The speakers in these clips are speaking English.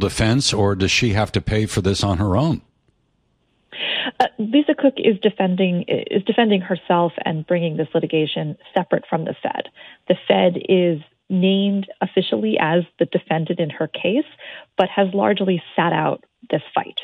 defense, or does she have to pay for this on her own? Lisa Cook is defending herself and bringing this litigation separate from the Fed. The Fed is named officially as the defendant in her case, but has largely sat out this fight.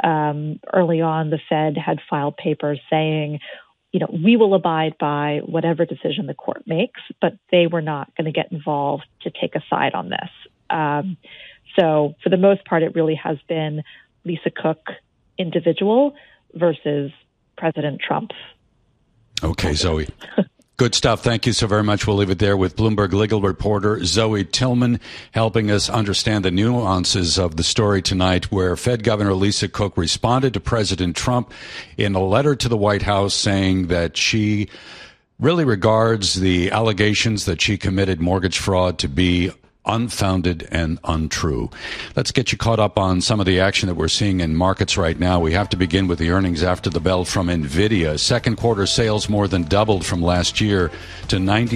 Early on, the Fed had filed papers saying, we will abide by whatever decision the court makes, but they were not going to get involved to take a side on this. So for the most part, it really has been Lisa Cook individual versus President Trump. Okay, Zoe. Good stuff. Thank you so very much. We'll leave it there with Bloomberg legal reporter Zoe Tillman helping us understand the nuances of the story tonight, where Fed Governor Lisa Cook responded to President Trump in a letter to the White House saying that she really regards the allegations that she committed mortgage fraud to be unfounded and untrue. Let's get you caught up on some of the action that we're seeing in markets right now. We have to begin with the earnings after the bell from NVIDIA. Second quarter sales more than doubled from last year to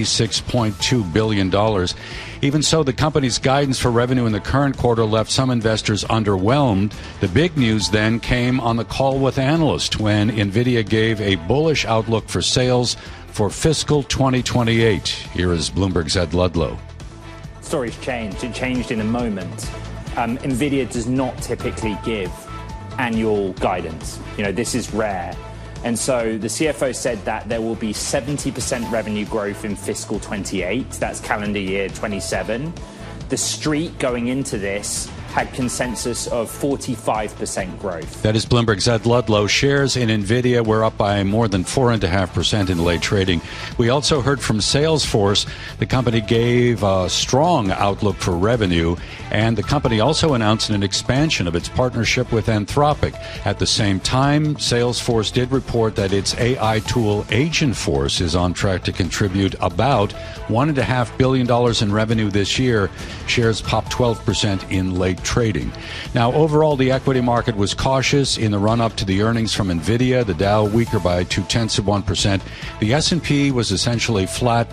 $96.2 billion. Even so, the company's guidance for revenue in the current quarter left some investors underwhelmed. The big news then came on the call with analysts when NVIDIA gave a bullish outlook for sales for fiscal 2028. Here is Bloomberg's Ed Ludlow. Story's changed. It changed in a moment. NVIDIA does not typically give annual guidance. This is rare. And so the CFO said that there will be 70% revenue growth in fiscal 28. That's calendar year 27. The street going into this had consensus of 45% growth. That is Bloomberg's Ed Ludlow. Shares in NVIDIA were up by more than 4.5% in late trading. We also heard from Salesforce. The company gave a strong outlook for revenue, and the company also announced an expansion of its partnership with Anthropic. At the same time, Salesforce did report that its AI tool Agentforce is on track to contribute about $1.5 billion in revenue this year. Shares popped 12% in late trading. Now, overall, the equity market was cautious in the run-up to the earnings from NVIDIA. The Dow weaker by 0.2%. The S&P was essentially flat